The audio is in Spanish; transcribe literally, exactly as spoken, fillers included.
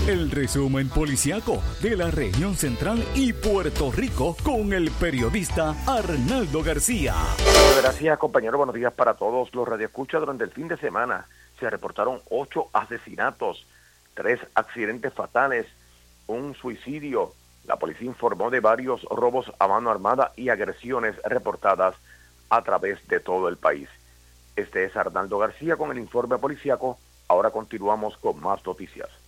El resumen policiaco de la región central y Puerto Rico con el periodista Arnaldo García. Muchas gracias, compañero. Buenos días para todos los radioescuchas. Durante el fin de semana se reportaron ocho asesinatos, tres accidentes fatales, un suicidio. La policía informó de varios robos a mano armada y agresiones reportadas a través de todo el país. Este es Arnaldo García con el informe policiaco. Ahora continuamos con más noticias.